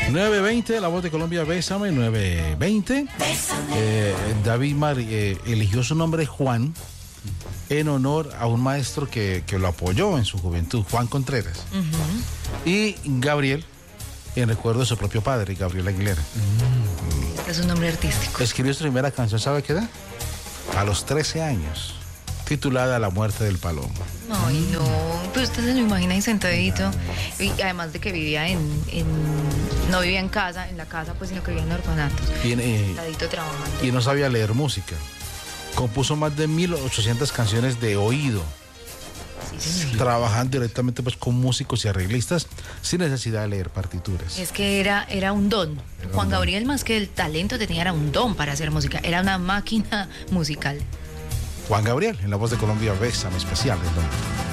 9:20, La Voz de Colombia, Bésame, 9:20. David Mar eligió su nombre Juan en honor a un maestro que lo apoyó en su juventud, Juan Contreras. Y Gabriel, en recuerdo de su propio padre, Gabriel Aguilera. Es un nombre artístico. Escribió su primera canción, ¿sabe a qué edad? A los 13 años, titulada La Muerte del Palomo. Ay, no, pues usted se lo imagina ahí sentadito. Y además de que vivía no vivía en casa, en la casa, pues, sino que vivía en orfanatos. Sentadito trabajando. Y no sabía leer música. Compuso más de 1.800 canciones de oído. Sí. Trabajando directamente pues con músicos y arreglistas sin necesidad de leer partituras. Es que era un don. Juan Gabriel, más que el talento tenía, era un don para hacer música. Era una máquina musical. Juan Gabriel, en La Voz de Colombia, Bésame, especial.